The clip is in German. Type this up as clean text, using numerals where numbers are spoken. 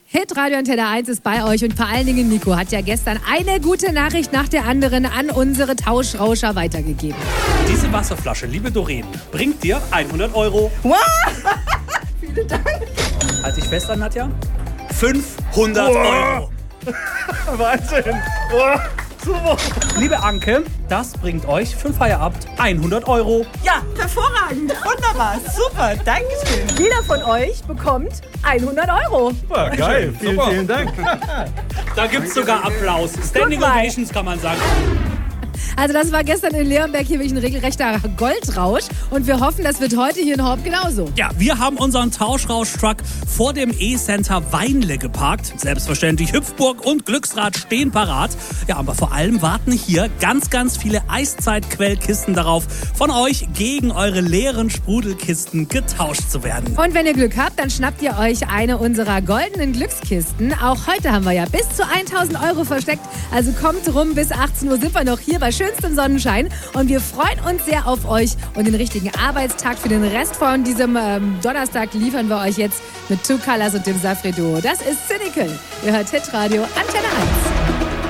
Hitradio Antenne 1 ist bei euch und vor allen Dingen Nico hat ja gestern eine gute Nachricht nach der anderen an unsere Tauschrauscher weitergegeben. Diese Wasserflasche, liebe Doreen, bringt dir 100 Euro. Wow! Vielen Dank. Halt dich fest an, Nadja. 500 Euro. Wahnsinn. Oh, super. Liebe Anke, das bringt euch für den Feierabend 100 Euro. Ja, hervorragend. Wunderbar. Super. Dankeschön. Jeder von euch bekommt 100 Euro. Ja, geil. Vielen Dank. Da gibt's sogar Applaus. Standing Ovations kann man sagen. Also das war gestern in Leonberg hier wirklich ein regelrechter Goldrausch und wir hoffen, das wird heute hier in Horb genauso. Ja, wir haben unseren Tauschrausch-Truck vor dem E-Center Weinle geparkt. Selbstverständlich Hüpfburg und Glücksrad stehen parat. Ja, aber vor allem warten hier ganz, ganz viele Eiszeitquellkisten darauf, von euch gegen eure leeren Sprudelkisten getauscht zu werden. Und wenn ihr Glück habt, dann schnappt ihr euch eine unserer goldenen Glückskisten. Auch heute haben wir ja bis zu 1000 Euro versteckt. Also kommt rum, bis 18 Uhr sind wir noch hier bei schönstem Sonnenschein. Und wir freuen uns sehr auf euch und den richtigen Arbeitstag für den Rest von diesem Donnerstag liefern wir euch jetzt mit Two Colors und dem Safri Duo. Das ist Cynical. Ihr hört Hitradio Antenne 1.